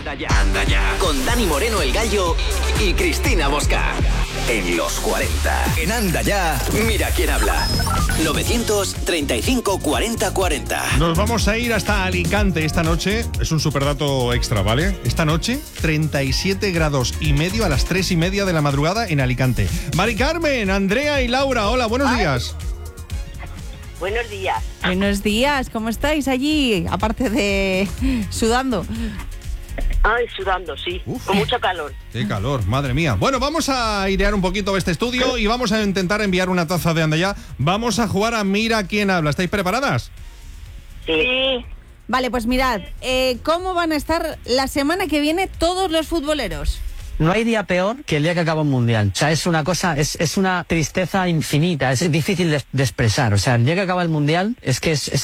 Anda ya. Con Dani Moreno el Gallo y Cristina Mosca. En los 40. En Anda ya. Mira quién habla. 935 40 40. Nos vamos a ir hasta Alicante esta noche. Es un superdato extra, ¿vale? Esta noche, 37 grados y medio a las 3:30 de la madrugada en Alicante. Mari Carmen, Andrea y Laura, hola, buenos días. Buenos días. Buenos días, ¿cómo estáis allí? Aparte de sudando. Ay, sudando, sí. Uf. Con mucho calor. Qué calor, madre mía. Bueno, vamos a airear un poquito este estudio y vamos a intentar enviar una taza de Anda ya. Vamos a jugar a Mira quién habla. ¿Estáis preparadas? Sí. Vale, pues mirad, ¿cómo van a estar la semana que viene todos los futboleros? No hay día peor que el día que acaba un mundial. O sea, es una cosa, es una tristeza infinita, es difícil de expresar. O sea, el día que acaba el mundial es que es